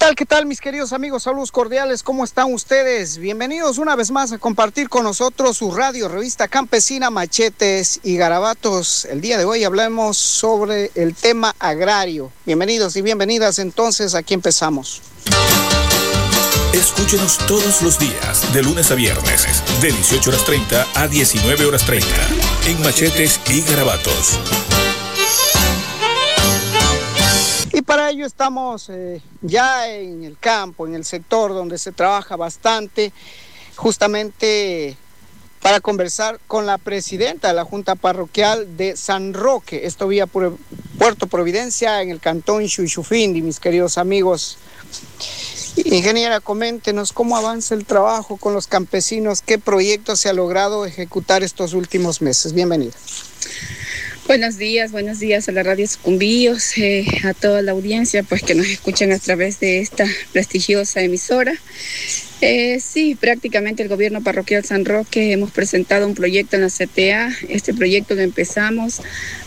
tal? ¿Qué tal, mis queridos amigos? Saludos cordiales, ¿cómo están ustedes? Bienvenidos una vez más a compartir con nosotros su radio, revista campesina Machetes y Garabatos. El día de hoy hablamos sobre el tema agrario. Bienvenidos y bienvenidas, entonces, aquí empezamos. Escúchenos todos los días, de lunes a viernes, de 18:30 a 19:30, en Machetes y Garabatos. Y para ello estamos ya en el campo, en el sector donde se trabaja bastante, justamente para conversar con la presidenta de la Junta Parroquial de San Roque, esto vía Puerto Providencia, en el cantón Xuxufindi, mis queridos amigos. Ingeniera, coméntenos cómo avanza el trabajo con los campesinos, qué proyectos se ha logrado ejecutar estos últimos meses. Bienvenida. Buenos días a la radio Sucumbíos, a toda la audiencia pues que nos escuchan a través de esta prestigiosa emisora. Sí, prácticamente el gobierno parroquial San Roque hemos presentado un proyecto en la CTA. Este proyecto lo empezamos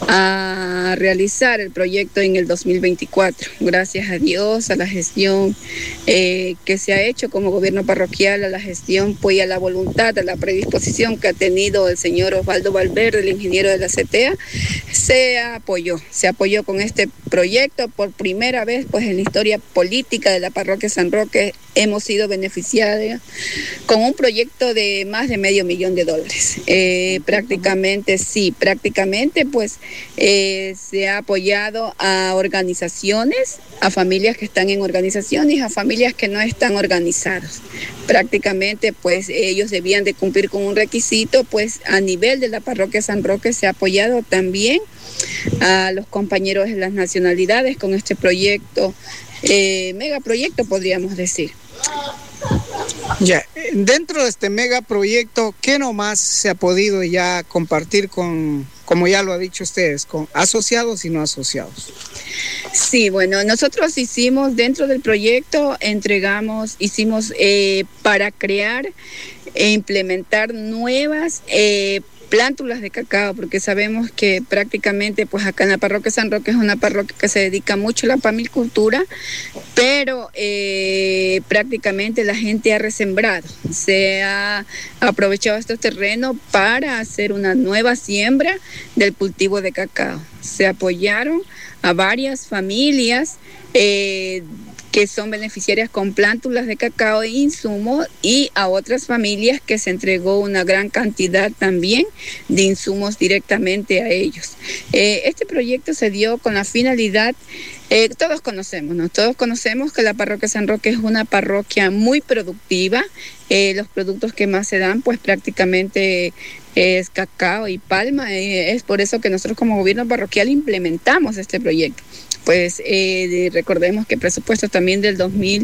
a realizar, el proyecto en el 2024. Gracias a Dios, a la gestión que se ha hecho como gobierno parroquial, a la gestión pues, y a la voluntad, a la predisposición que ha tenido el señor Osvaldo Valverde, el ingeniero de la CTA, se apoyó con este proyecto. Por primera vez pues en la historia política de la parroquia San Roque hemos sido beneficiados con un proyecto de más de $500,000. Prácticamente pues se ha apoyado a organizaciones, a familias que están en organizaciones, a familias que no están organizadas. Prácticamente pues ellos debían de cumplir con un requisito, pues a nivel de la parroquia San Roque se ha apoyado también a los compañeros de las nacionalidades con este proyecto, megaproyecto podríamos decir. Ya, dentro de este megaproyecto, ¿qué nomás se ha podido ya compartir con, como ya lo ha dicho ustedes, con asociados y no asociados? Sí, bueno, nosotros hicimos dentro del proyecto, hicimos para crear e implementar nuevas plántulas de cacao, porque sabemos que prácticamente pues acá en la parroquia San Roque es una parroquia que se dedica mucho a la pamicultura, pero prácticamente la gente ha resembrado, se ha aprovechado estos terrenos para hacer una nueva siembra del cultivo de cacao. Se apoyaron a varias familias que son beneficiarias con plántulas de cacao e insumos, y a otras familias que se entregó una gran cantidad también de insumos directamente a ellos. Este proyecto se dio con la finalidad, todos conocemos, ¿no? Todos conocemos que la parroquia San Roque es una parroquia muy productiva. Los productos que más se dan pues prácticamente es cacao y palma. Es por eso que nosotros como gobierno parroquial implementamos este proyecto. Pues recordemos que presupuesto también del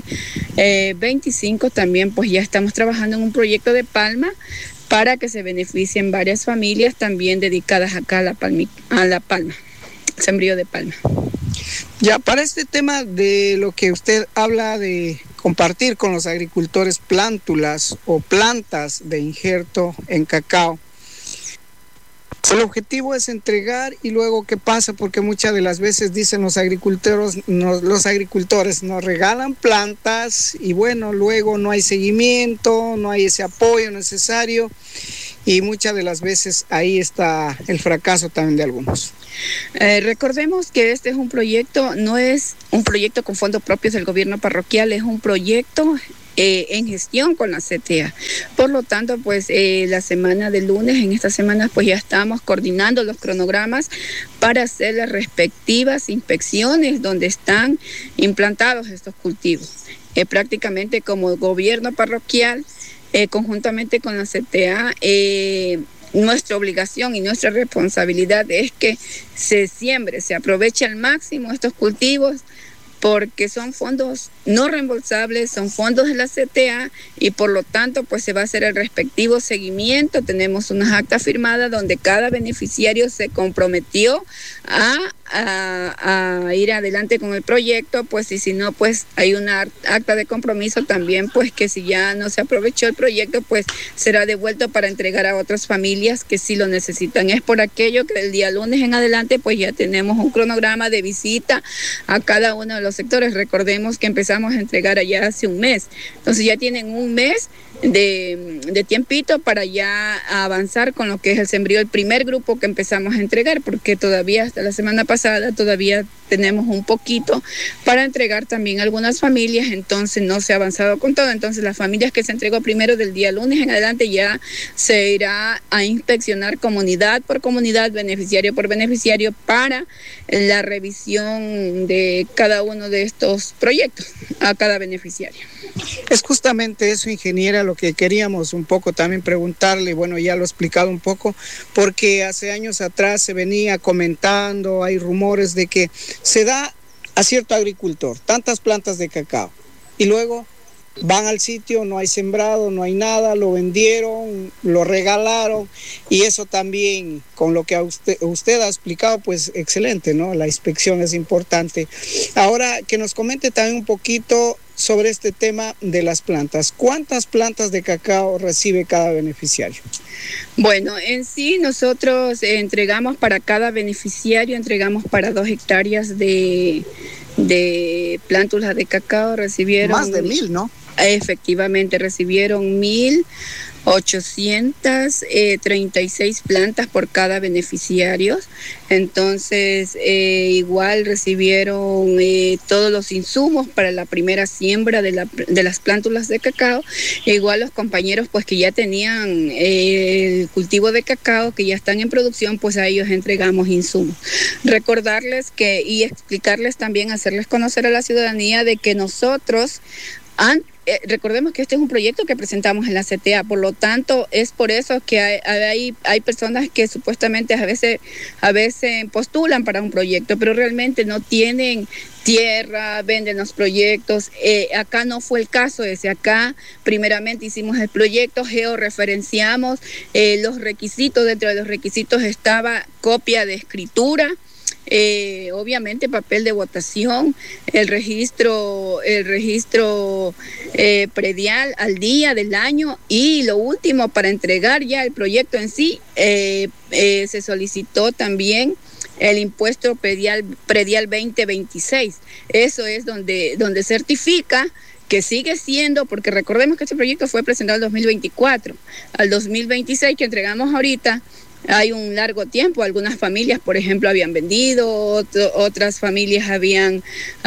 2025 también pues ya estamos trabajando en un proyecto de palma para que se beneficien varias familias también dedicadas acá a la palma, sembrío de palma. Ya, para este tema de lo que usted habla de compartir con los agricultores plántulas o plantas de injerto en cacao, el objetivo es entregar y luego ¿qué pasa? Porque muchas de las veces dicen los agricultores nos regalan plantas y bueno, luego no hay seguimiento, no hay ese apoyo necesario y muchas de las veces ahí está el fracaso también de algunos. Recordemos que este es un proyecto, no es un proyecto con fondos propios del gobierno parroquial, es un proyecto en gestión con la CTA. Por lo tanto, pues la semana de lunes, en estas semanas, pues ya estamos coordinando los cronogramas para hacer las respectivas inspecciones donde están implantados estos cultivos. Prácticamente como gobierno parroquial, conjuntamente con la CTA, nuestra obligación y nuestra responsabilidad es que se siembre, se aproveche al máximo estos cultivos, porque son fondos no reembolsables, son fondos de la CTA y por lo tanto pues se va a hacer el respectivo seguimiento. Tenemos unas actas firmadas donde cada beneficiario se comprometió a a ir adelante con el proyecto, pues, y si no, pues hay una acta de compromiso también, pues que si ya no se aprovechó el proyecto, pues será devuelto para entregar a otras familias que sí lo necesitan. Es por aquello que el día lunes en adelante, pues ya tenemos un cronograma de visita a cada uno de los sectores. Recordemos que empezamos a entregar allá hace un mes, entonces ya tienen un mes de tiempito para ya avanzar con lo que es el sembrío, el primer grupo que empezamos a entregar, porque todavía hasta la semana pasada todavía tenemos un poquito para entregar también a algunas familias, entonces no se ha avanzado con todo. Entonces las familias que se entregó primero del día lunes en adelante ya se irá a inspeccionar comunidad por comunidad, beneficiario por beneficiario, para la revisión de cada uno de estos proyectos a cada beneficiario. Es justamente eso, ingeniera, lo que queríamos un poco también preguntarle. Bueno, ya lo he explicado un poco, porque hace años atrás se venía comentando, hay rumores de que se da a cierto agricultor tantas plantas de cacao y luego van al sitio, no hay sembrado, no hay nada, lo vendieron, lo regalaron, y eso también, con lo que usted ha explicado, pues excelente, ¿no? La inspección es importante. Ahora que nos comente también un poquito sobre este tema de las plantas. ¿Cuántas plantas de cacao recibe cada beneficiario? Bueno, en sí nosotros entregamos para cada beneficiario, entregamos para 2 hectáreas de plántulas de cacao. Recibieron más de 1,000, ¿no? Efectivamente, recibieron 1,836 plantas por cada beneficiario. Entonces, igual recibieron todos los insumos para la primera siembra de las plántulas de cacao. Igual los compañeros, pues que ya tenían el cultivo de cacao, que ya están en producción, pues a ellos entregamos insumos. Recordarles y explicarles también, hacerles conocer a la ciudadanía de que nosotros recordemos que este es un proyecto que presentamos en la CTA, por lo tanto es por eso que hay personas que supuestamente a veces postulan para un proyecto, pero realmente no tienen tierra, venden los proyectos. Acá no fue el caso ese. Acá primeramente hicimos el proyecto, georreferenciamos los requisitos. Dentro de los requisitos estaba copia de escritura, obviamente papel de votación, el registro predial al día del año, y lo último, para entregar ya el proyecto en sí, se solicitó también el impuesto predial 2026. Eso es donde certifica que sigue siendo, porque recordemos que este proyecto fue presentado en 2024, al 2026 que entregamos ahorita. Hay un largo tiempo. Algunas familias, por ejemplo, habían vendido, otras familias habían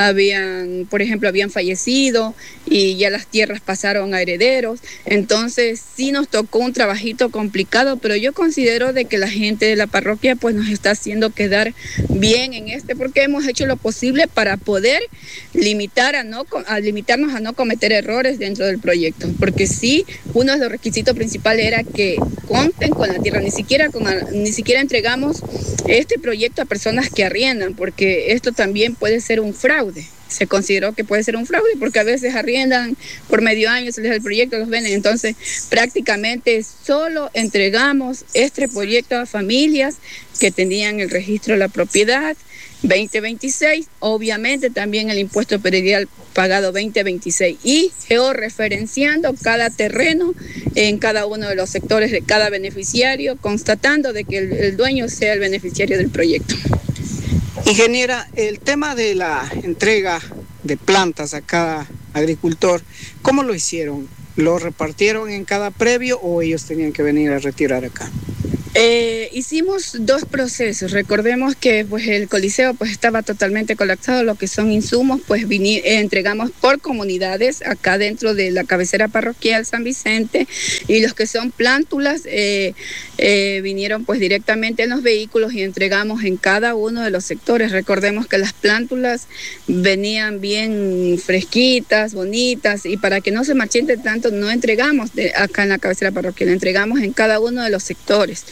fallecido y ya las tierras pasaron a herederos. Entonces sí nos tocó un trabajito complicado, pero yo considero de que la gente de la parroquia pues nos está haciendo quedar bien en porque hemos hecho lo posible para poder limitarnos a no cometer errores dentro del proyecto, porque sí, uno de los requisitos principales era que conten con la tierra. Ni siquiera entregamos este proyecto a personas que arriendan, porque esto también puede ser un fraude. Se consideró que puede ser un fraude porque a veces arriendan por medio año, se les da el proyecto, los venden. Entonces prácticamente solo entregamos este proyecto a familias que tenían el registro de la propiedad 2026, obviamente también el impuesto predial pagado 2026, y georreferenciando cada terreno en cada uno de los sectores de cada beneficiario, constatando de que el dueño sea el beneficiario del proyecto. Ingeniera, el tema de la entrega de plantas a cada agricultor, ¿cómo lo hicieron? ¿Lo repartieron en cada previo o ellos tenían que venir a retirar acá? Hicimos 2 procesos. Recordemos que pues el Coliseo pues estaba totalmente colapsado. Lo que son insumos pues entregamos por comunidades acá dentro de la cabecera parroquial San Vicente, y los que son plántulas vinieron pues directamente en los vehículos y entregamos en cada uno de los sectores. Recordemos que las plántulas venían bien fresquitas, bonitas, y para que no se marchiten tanto no entregamos acá en la cabecera parroquial, entregamos en cada uno de los sectores.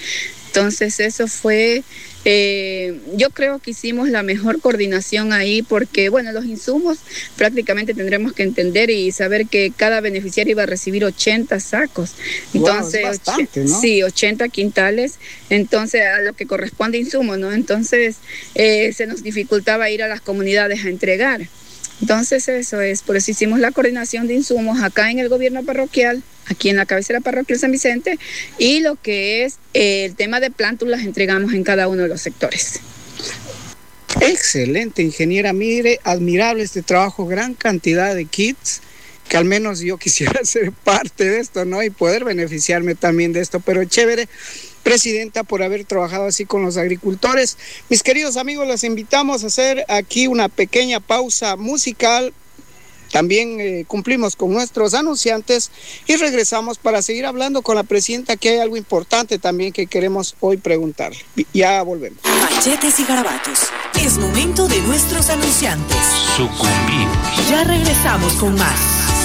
Entonces eso fue, yo creo que hicimos la mejor coordinación ahí porque, bueno, los insumos prácticamente tendremos que entender y saber que cada beneficiario iba a recibir 80 sacos. Entonces, wow, es bastante, ¿no? Sí, 80 quintales, entonces a lo que corresponde insumos, ¿no? Entonces se nos dificultaba ir a las comunidades a entregar. Entonces eso es, por eso hicimos la coordinación de insumos acá en el gobierno parroquial, aquí en la cabecera parroquial San Vicente, y lo que es el tema de plántulas entregamos en cada uno de los sectores. Excelente, ingeniera. Mire, admirable este trabajo, gran cantidad de kits, que al menos yo quisiera ser parte de esto, ¿no? Y poder beneficiarme también de esto, pero chévere, presidenta, por haber trabajado así con los agricultores. Mis queridos amigos, los invitamos a hacer aquí una pequeña pausa musical. También cumplimos con nuestros anunciantes y regresamos para seguir hablando con la presidenta, que hay algo importante también que queremos hoy preguntar. Ya volvemos. Machetes y Garabatos. Es momento de nuestros anunciantes. Sucumbir. Ya regresamos con más.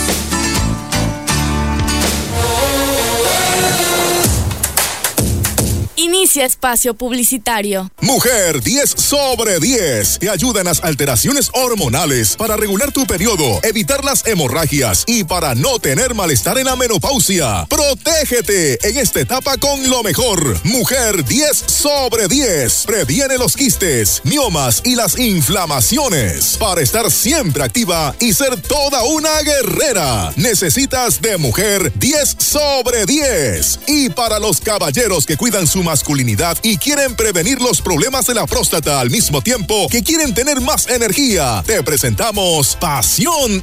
Inicia espacio publicitario. Mujer 10 sobre 10 te ayuda en las alteraciones hormonales para regular tu periodo, evitar las hemorragias y para no tener malestar en la menopausia. Protégete en esta etapa con lo mejor. Mujer 10 sobre 10 previene los quistes, miomas y las inflamaciones. Para estar siempre activa y ser toda una guerrera, necesitas de Mujer 10 sobre 10. Y para los caballeros que cuidan su masculinidad y quieren prevenir los problemas de la próstata al mismo tiempo que quieren tener más energía, te presentamos Pasión